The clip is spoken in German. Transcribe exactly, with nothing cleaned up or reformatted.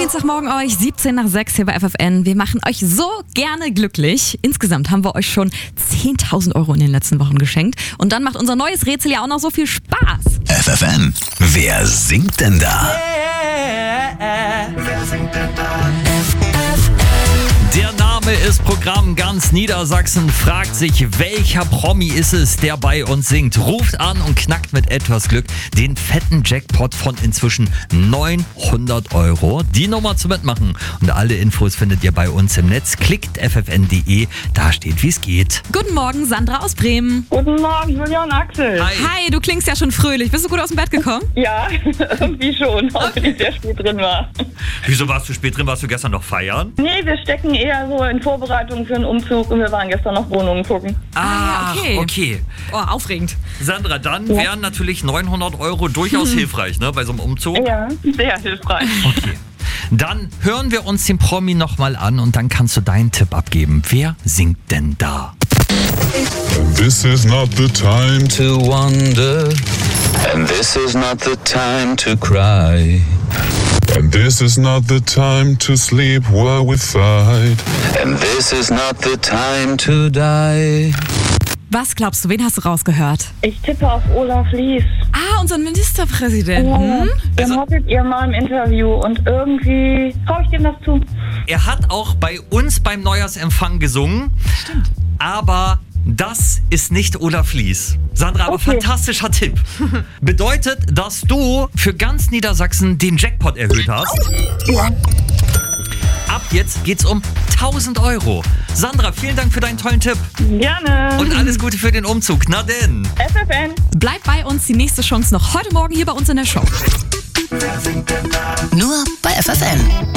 Dienstagmorgen euch, siebzehn nach sechs hier bei F F N. Wir machen euch so gerne glücklich. Insgesamt haben wir euch schon zehntausend Euro in den letzten Wochen geschenkt. Und dann macht unser neues Rätsel ja auch noch so viel Spaß. F F N, wer singt denn da? Wer singt denn da? Der Name ist Programm. Ganz Niedersachsen fragt sich, welcher Promi ist es, der bei uns singt. Ruft an und knackt mit etwas Glück den fetten Jackpot von inzwischen neunhundert Euro. Die Nummer zum Mitmachen. Und alle Infos findet ihr bei uns im Netz. Klickt f f n punkt d e, da steht, wie es geht. Guten Morgen, Sandra aus Bremen. Guten Morgen, Julia und Axel. Hi. Hi, du klingst ja schon fröhlich. Bist du gut aus dem Bett gekommen? Ja, irgendwie schon, auch wenn ich sehr spät drin war. Wieso warst du spät drin? Warst du gestern noch feiern? Nee, wir stecken eher so in Vorbereitung für einen Umzug und wir waren gestern noch Wohnungen gucken. Ah, okay. okay. Oh, aufregend. Sandra, dann Ja. wären natürlich neunhundert Euro durchaus hilfreich, ne, bei so einem Umzug. Ja, sehr hilfreich. Okay. Dann hören wir uns den Promi nochmal an und dann kannst du deinen Tipp abgeben. Wer singt denn da? This is not the time To wonder, and this is not the time to cry. and this is not the time to sleep while we fight. And this is not the time to die. Was glaubst du, wen hast du rausgehört? Ich tippe auf Olaf Lies. Ah, unseren Ministerpräsidenten. Ja, den Also- hattet ihr mal im Interview und irgendwie traue ich dem das zu. Er hat auch bei uns beim Neujahrsempfang gesungen. Stimmt. Aber das ist nicht Olaf Lies. Sandra, aber Okay. fantastischer Tipp. Bedeutet, dass du für ganz Niedersachsen den Jackpot erhöht hast. Ja. Ab jetzt geht's um tausend Euro. Sandra, vielen Dank für deinen tollen Tipp. Gerne. Und alles Gute für den Umzug. Na denn. F F N. Bleib bei uns, die nächste Chance noch heute Morgen hier bei uns in der Show. Nur bei F F N.